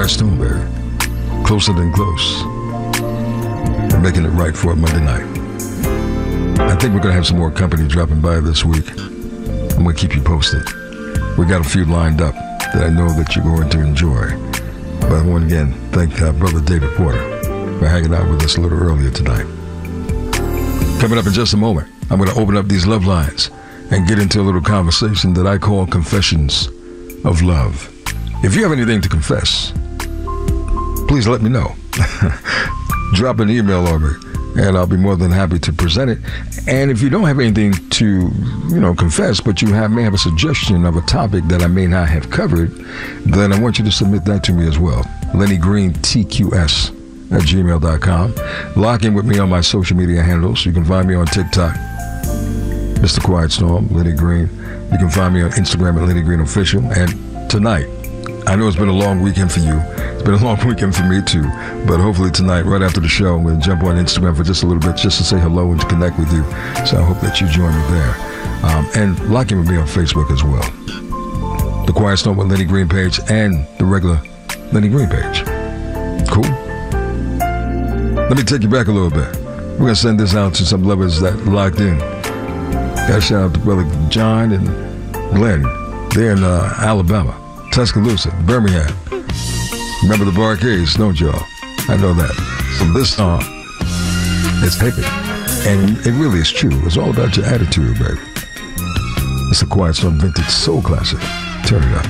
Quiet Storm, baby. Closer than close. We're making it right for a Monday night. I think we're going to have some more company dropping by this week. I'm going to keep you posted. We got a few lined up that I know that you're going to enjoy. But I want to again thank Brother David Porter for hanging out with us a little earlier tonight. Coming up in just a moment, I'm going to open up these love lines and get into a little conversation that I call Confessions of Love. If you have anything to confess, please let me know. Drop an email on me, and I'll be more than happy to present it. And if you don't have anything to, confess, but you may have a suggestion of a topic that I may not have covered, then I want you to submit that to me as well. LennyGreenTQS@gmail.com. Lock in with me on my social media handles. You can find me on TikTok, Mr. Quiet Storm, Lenny Green. You can find me on Instagram at Lenny Green Official. And tonight, I know it's been a long weekend for you. It's been a long weekend for me too. But hopefully tonight, right after the show, I'm going to jump on Instagram for just a little bit, just to say hello and to connect with you. So I hope that you join me there. And lock in with me on Facebook as well. The Quiet Storm with Lenny Green page and the regular Lenny Green page. Cool? Let me take you back a little bit. We're going to send this out to some lovers that locked in. Got a shout out to Brother John and Glenn. They're in Alabama, Tuscaloosa, Birmingham. Remember the Barcades, don't y'all? I know that. So this song, it's epic. And it really is true. It's all about your attitude, baby. It's a Quiet Storm vintage soul classic. Turn it up.